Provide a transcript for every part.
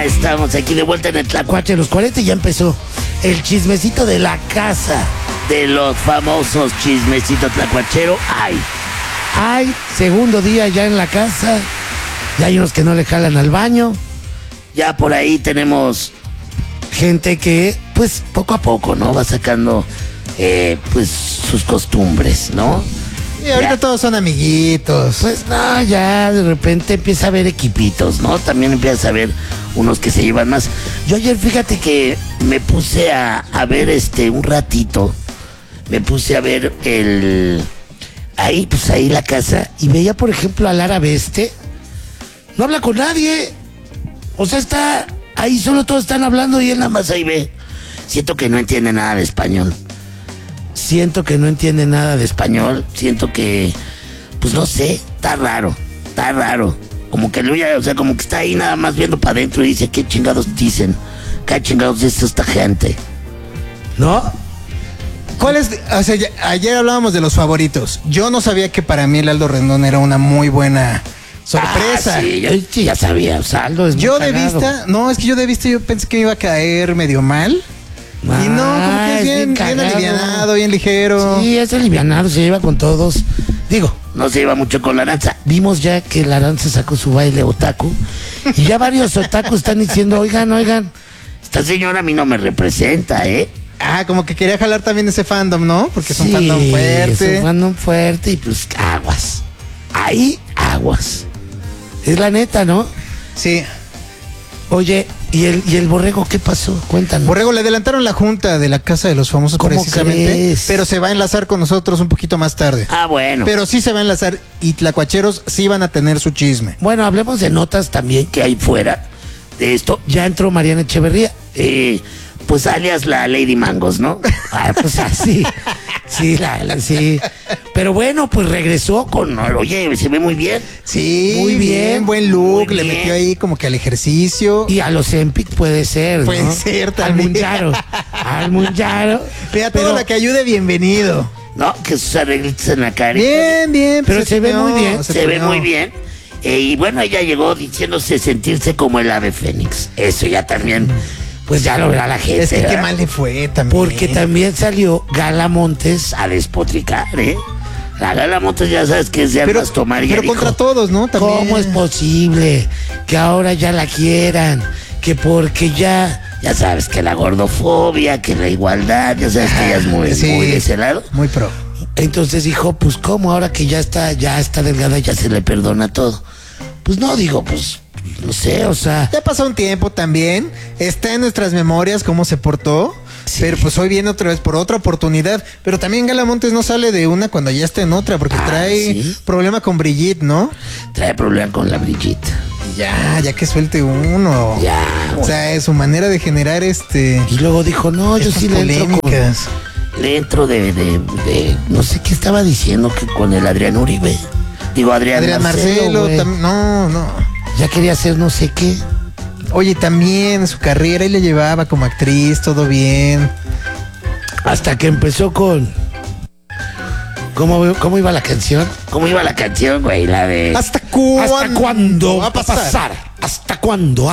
Estamos aquí de vuelta en el Tlacuache de los 40 y ya empezó el chismecito de la casa de los famosos chismecito tlacuachero. Ay, segundo día ya en la casa. Ya hay unos que no le jalan al baño. Ya por ahí tenemos gente que, pues, poco a poco, ¿no? Va sacando, pues, sus costumbres, ¿no? Y ahorita todos son amiguitos. Pues no, ya de repente empieza a haber equipitos, ¿no? También empieza a haber unos que se llevan más. Yo ayer, fíjate que me puse a ver un ratito. Me puse a ver ahí la casa. Y veía, por ejemplo, al árabe no habla con nadie. O sea, está ahí, solo todos están hablando y él nada más ahí ve. Siento que no entiende nada de español. Siento que, pues no sé, está raro. Como que como que está ahí nada más viendo para adentro y dice, ¿qué chingados dicen? ¿Qué chingados dice esta gente? ¿No? ¿Cuál es? O sea, ayer hablábamos de los favoritos. Yo no sabía que para mí el Aldo Rendón era una muy buena sorpresa. Sí, yo ya sabía, o sea, Aldo es muy yo de vista yo pensé que me iba a caer medio mal. Y no, como que es bien alivianado, bien ligero. Sí, es alivianado, se lleva con todos. Digo, no se lleva mucho con la Aranza. Vimos ya que la Aranza sacó su baile otaku. Y ya varios otaku están diciendo, oigan, esta señora a mí no me representa, ¿eh? Ah, como que quería jalar también ese fandom, ¿no? Porque es un fandom fuerte. Es un fandom fuerte y pues aguas. Ahí, aguas. Es la neta, ¿no? Sí. Oye, ¿y el Borrego qué pasó? Cuéntanos. Borrego, le adelantaron la junta de la Casa de los Famosos precisamente, crees? Pero se va a enlazar con nosotros un poquito más tarde. Ah, bueno. Pero sí se va a enlazar y tlacuacheros sí van a tener su chisme. Bueno, hablemos de notas también que hay fuera de esto. Ya entró Mariana Echeverría, pues alias la Lady Mangos, ¿no? Pues así. Sí, sí. Pero bueno, pues regresó oye, se ve muy bien. Sí, muy bien, buen look, le metió ahí como que al ejercicio. Y a los Empic puede ser, puede ¿no? ser también. Al Munjaro. Mira, todo lo que ayude, bienvenido. No, que sus arreglitos en la cara. Bien. Pero se ve muy bien, se ve muy bien. Y bueno, ella llegó diciéndose sentirse como el ave fénix. Eso ya también, pues ya lo verá la gente. Es que qué mal le fue también. Porque también salió Gala Montes a despotricar, ¿eh? La Gala Montes ya sabes que es de armas tomar. Pero dijo, contra todos, ¿no? También. ¿Cómo es posible que ahora ya la quieran? Que porque ya sabes que la gordofobia, que la igualdad, ya sabes que ella es muy de ese lado. Muy pro. Entonces dijo, pues cómo ahora que ya está delgada ya se le perdona todo. Pues no, digo, pues no sé, o sea. Ya pasó un tiempo también, está en nuestras memorias cómo se portó, sí. Pero pues hoy viene otra vez por otra oportunidad. Pero también Gala Montes no sale de una cuando ya está en otra, porque trae problema con Brigitte, ¿no? Trae problema con la Brigitte. Ya que suelte uno. Ya. O sea, es su manera de generar Y luego dijo, no, yo sí le entro de no sé qué estaba diciendo, que con el Adrián Uribe. Digo, Adrián Marcelo no. Ya quería hacer no sé qué. Oye, también su carrera y le llevaba como actriz, todo bien. Hasta que empezó con... ¿Cómo iba la canción? ¿Cómo iba la canción, güey? La de... ¿Hasta cuándo va a pasar? ¿Hasta cuándo?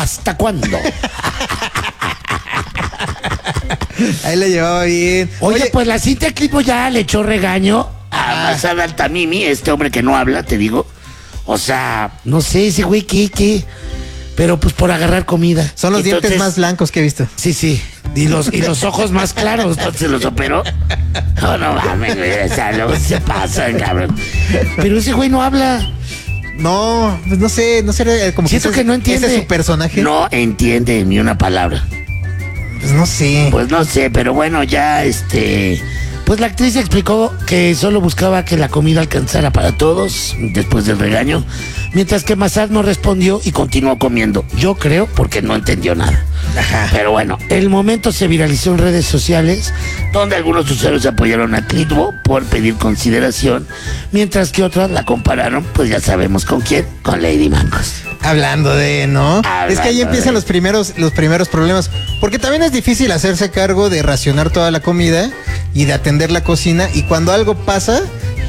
Ahí le llevaba bien. Oye, pues la Cintia Clipo ya le echó regaño a Masada Altamimi, este hombre que no habla, te digo. O sea, no sé, ese güey, ¿qué? Pero pues por agarrar comida. Son los dientes más blancos que he visto. Sí. Y los ojos más claros. ¿Se los operó? No mames, güey. O sea, luego se pasan, cabrón. Pero ese güey no habla. No, pues no sé como siento que no entiende. Ese es su personaje. No entiende ni una palabra. Pues no sé. Pero bueno, ya pues la actriz explicó que solo buscaba que la comida alcanzara para todos después del regaño, mientras que Massad no respondió y continuó comiendo. Yo creo porque no entendió nada. Ajá. Pero bueno, el momento se viralizó en redes sociales, donde algunos usuarios apoyaron a Clitbo por pedir consideración, mientras que otros la compararon, pues ya sabemos con quién, con Lady Mangos. Hablando de, ¿no? Es que ahí empiezan los primeros problemas. Porque también es difícil hacerse cargo de racionar toda la comida y de atender la cocina. Y cuando algo pasa,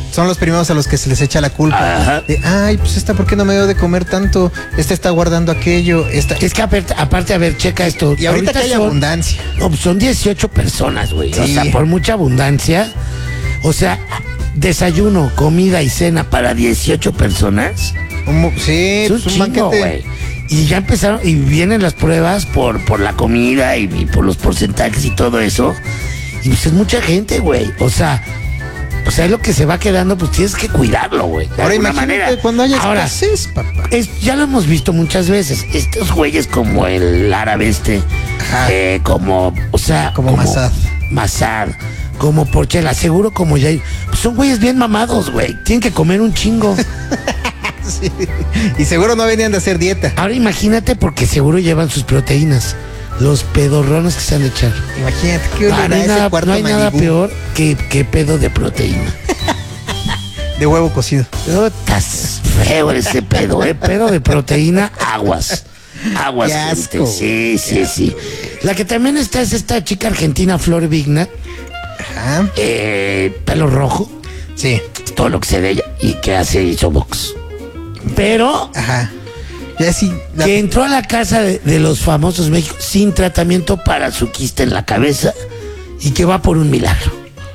son los primeros a los que se les echa la culpa. Ajá. De, ay, pues ¿por qué no me dio de comer tanto? Está guardando aquello. Es que aparte, a ver, checa esto. Y ahorita que hay abundancia. No, pues son 18 personas, güey. Sí. O sea, por mucha abundancia. O sea, desayuno, comida y cena para 18 personas. Sí, Es un pues chingo, güey. Y ya empezaron, y vienen las pruebas por la comida y por los porcentajes y todo eso. Y pues es mucha gente, güey. O sea, es lo que se va quedando, pues tienes que cuidarlo, güey. De Ahora alguna imagínate manera. cuando haya Ahora, escasez, papá. ya lo hemos visto muchas veces. Estos güeyes como el árabe Ajá. como Massad, como Porchela, seguro como Jair. Pues son güeyes bien mamados, güey. Tienen que comer un chingo. Sí. Y seguro no venían de hacer dieta. Ahora imagínate porque seguro llevan sus proteínas. Los pedorrones que se han de echar. Imagínate qué No hay nada peor que pedo de proteína. De huevo cocido. Estás feo ese pedo, pedo de proteína, aguas. Aguas, Qué asco, gente. Sí. La que también está es esta chica argentina, Flor Vigna. Ajá. Pelo rojo. Sí. Todo lo que sé de ella. Y que hizo box. Pero Ajá. Ya sí. que entró a la casa de los famosos México sin tratamiento para su quiste en la cabeza y que va por un milagro.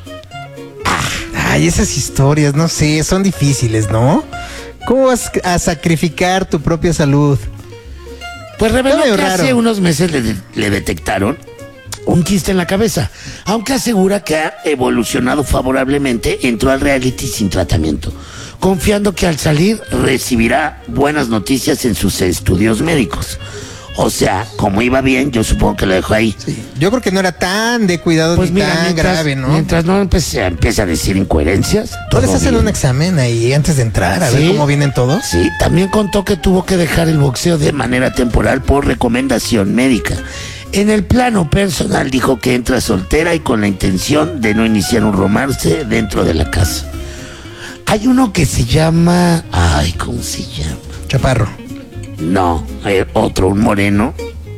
Ay, esas historias, no sé, son difíciles, ¿no? ¿Cómo vas a sacrificar tu propia salud? Pues reveló Está que medio hace raro. unos meses le detectaron un quiste en la cabeza, aunque asegura que ha evolucionado favorablemente, entró al reality sin tratamiento, confiando que al salir recibirá buenas noticias en sus estudios médicos. O sea, como iba bien, yo supongo que lo dejó ahí. Sí. Yo creo que no era tan de cuidado Pues ni mira, tan grave, ¿no? mientras no empieza a decir incoherencias, ¿No todo les hacen bien. un examen ahí antes de entrar a ver Sí. cómo vienen todos? Sí, también contó que tuvo que dejar el boxeo de manera temporal por recomendación médica. En el plano personal dijo que entra soltera y con la intención de no iniciar un romance dentro de la casa. Hay uno que se llama... Ay, ¿cómo se llama? Chaparro. No, hay otro, un moreno.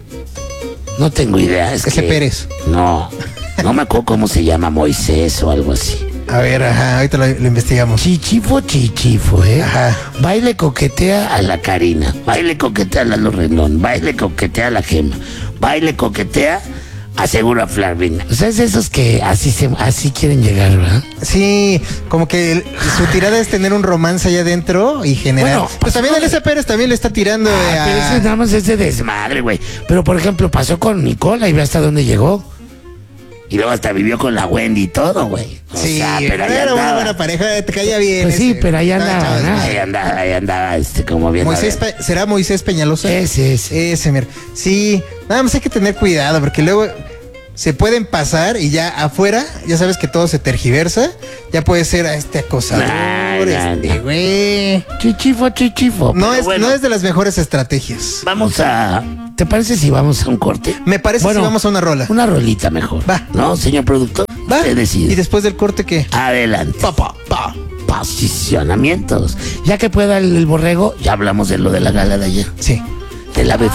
No tengo idea. Ese Pérez. No me acuerdo cómo se llama, Moisés o algo así. A ver, ajá, ahorita lo investigamos. Chichifo, Ajá. Baile coquetea a la Karina, baile coquetea a Lalo Rendón, baile coquetea a la Gema, baile coquetea a Seguro a Flavina. O sea, es de esos que así quieren llegar, ¿verdad? Sí, como que su tirada es tener un romance allá adentro y generar. Bueno, pues también Elisa Pérez también le está tirando Pero ese nada más es de desmadre, güey. Pero por ejemplo, pasó con Nicola y ve hasta dónde llegó. Y luego hasta vivió con la Wendy y todo, güey. O Sí, sea, pero ahí era una andaba. buena pareja, te caía bien. Pues sí, pero ahí Estaba andaba, chavo, ¿no? Ahí andaba, como bien. ¿Será Moisés Peñalosa? Ese, mira. Sí, nada más hay que tener cuidado porque luego se pueden pasar y ya afuera, ya sabes que todo se tergiversa. Ya puede ser a este acosador, Nah. güey. Chichifo. No Pero es, bueno, no es de las mejores estrategias. ¿Te parece si vamos a un corte? Me parece si vamos a una rola. Una rolita mejor. Va. ¿No, señor productor? Va. Usted decide. Y después del corte, ¿qué? Adelante. Posicionamientos. Ya que pueda el borrego, ya hablamos de lo de la gala de ayer. Sí. Del ave